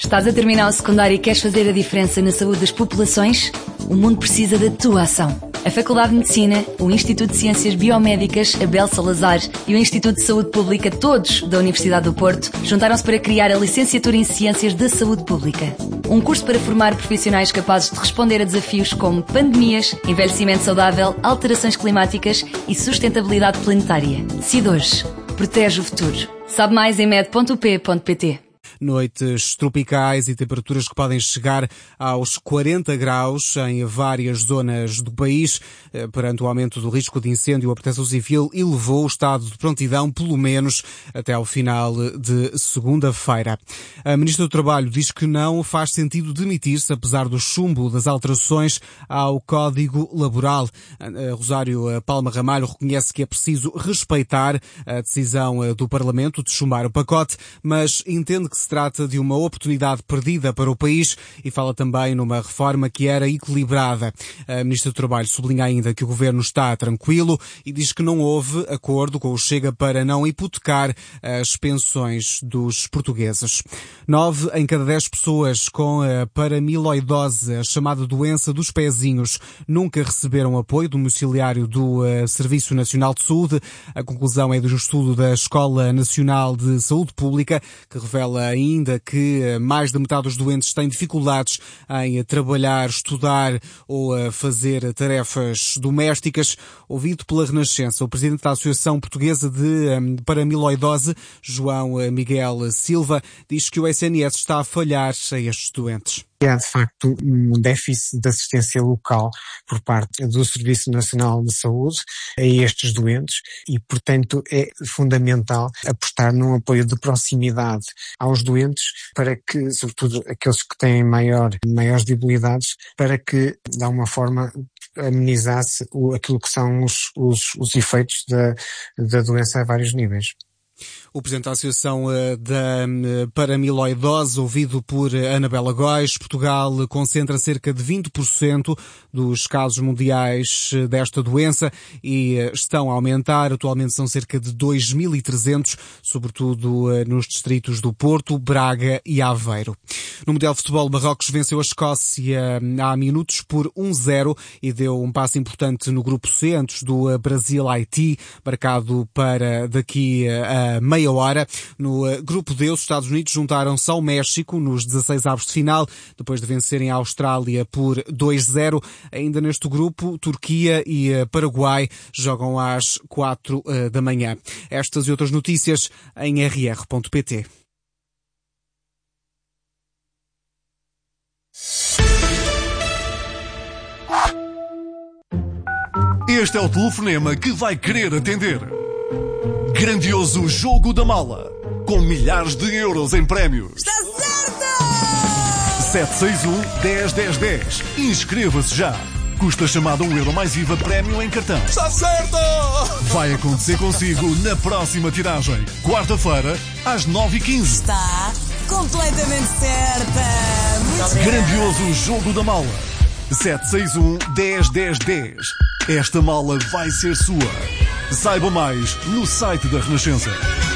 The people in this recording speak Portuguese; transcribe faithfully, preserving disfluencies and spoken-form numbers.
Estás a terminar o secundário e queres fazer a diferença na saúde das populações? O mundo precisa da tua ação. A Faculdade de Medicina, o Instituto de Ciências Biomédicas Abel Salazar e o Instituto de Saúde Pública, todos da Universidade do Porto, juntaram-se para criar a Licenciatura em Ciências da Saúde Pública. Um curso para formar profissionais capazes de responder a desafios como pandemias, envelhecimento saudável, alterações climáticas e sustentabilidade planetária. Decide hoje. Protege o futuro. Sabe mais em med ponto u p ponto p t. Noites tropicais e temperaturas que podem chegar aos quarenta graus em várias zonas do país. Perante o aumento do risco de incêndio, a Proteção Civil elevou o estado de prontidão pelo menos até ao final de segunda-feira. A Ministra do Trabalho diz que não faz sentido demitir-se apesar do chumbo das alterações ao Código Laboral. Rosário Palma Ramalho reconhece que é preciso respeitar a decisão do Parlamento de chumbar o pacote, mas entende que se trata de uma oportunidade perdida para o país e fala também numa reforma que era equilibrada. A Ministra do Trabalho sublinha ainda que o Governo está tranquilo e diz que não houve acordo com o Chega para não hipotecar as pensões dos portugueses. Nove em cada dez pessoas com a paramiloidose, a chamada doença dos pezinhos, nunca receberam apoio domiciliário do Serviço Nacional de Saúde. A conclusão é do estudo da Escola Nacional de Saúde Pública, que revela ainda que mais da metade dos doentes têm dificuldades em trabalhar, estudar ou a fazer tarefas domésticas. Ouvido pela Renascença, o presidente da Associação Portuguesa de Paramiloidose, João Miguel Silva, diz que o S N S está a falhar a estes doentes. Há, de facto, um déficit de assistência local por parte do Serviço Nacional de Saúde a estes doentes e, portanto, é fundamental apostar num apoio de proximidade aos doentes para que, sobretudo aqueles que têm maior, maiores debilidades, para que, de alguma forma, amenizasse aquilo que são os, os, os efeitos da, da doença a vários níveis. O Presidente da Associação da Paramiloidose, ouvido por Anabela Góis. Portugal concentra cerca de vinte por cento dos casos mundiais desta doença e estão a aumentar. Atualmente são cerca de dois mil e trezentos, sobretudo nos distritos do Porto, Braga e Aveiro. No Mundial de Futebol, Marrocos venceu a Escócia há minutos por um zero e deu um passo importante no grupo C antes do Brasil-Haiti, marcado para daqui a meia hora. No grupo D, os Estados Unidos juntaram-se ao México nos dezasseis avos de final, depois de vencerem a Austrália por dois zero. Ainda neste grupo, Turquia e Paraguai jogam às quatro da manhã. Estas e outras notícias em r r ponto p t. Este é o telefonema que vai querer atender. Grandioso Jogo da Mala, com milhares de euros em prémios. Está certo! sete seis um, dez, dez, dez. Inscreva-se já. Custa chamada um euro mais I V A prémio em cartão. Está certo! Vai acontecer consigo na próxima tiragem, quarta-feira, às nove e quinze. Está completamente certa. Grandioso Jogo da Mala. sete seis um, dez, dez, dez. Esta mala vai ser sua. Saiba mais no site da Renascença.